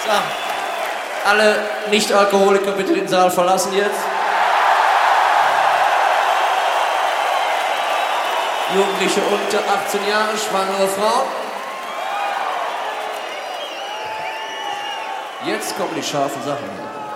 Alle Nicht-Alkoholiker bitte den Saal verlassen jetzt. Jugendliche unter 18 Jahre, schwangere Frau. Jetzt kommen die scharfen Sachen hier.